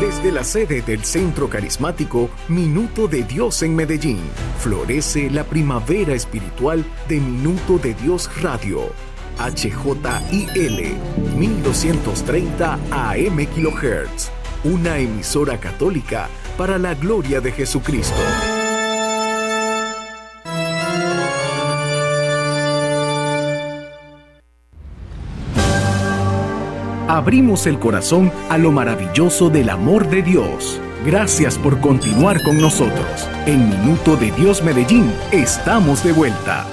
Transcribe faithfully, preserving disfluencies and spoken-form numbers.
Desde la sede del Centro Carismático Minuto de Dios en Medellín, florece la primavera espiritual de Minuto de Dios Radio. H J I L mil doscientos treinta A M kHz, una emisora católica para la gloria de Jesucristo. Abrimos el corazón a lo maravilloso del amor de Dios. Gracias por continuar con nosotros. En Minuto de Dios Medellín, estamos de vuelta.